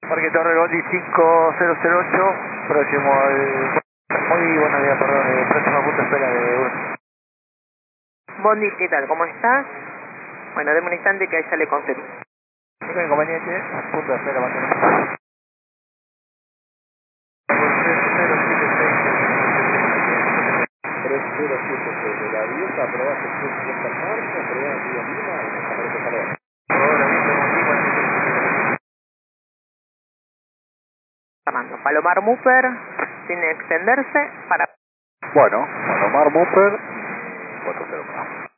Parque Torre Bondi 5008, próximo al... Muy buenos días, perdón, próximo punto de espera de... Bondi, ¿qué tal? ¿Cómo estás? Bueno, deme un instante que ahí ya le confirmo. Ningún inconveniente, punto de espera, mantenemos. 3076 la dieta, aprobaste 150 en marzo, aprobaste en Lima, y nos aparece calor. Llamando. Palomar Mupper, sin extenderse, para... Bueno, Mar Mupper, 401.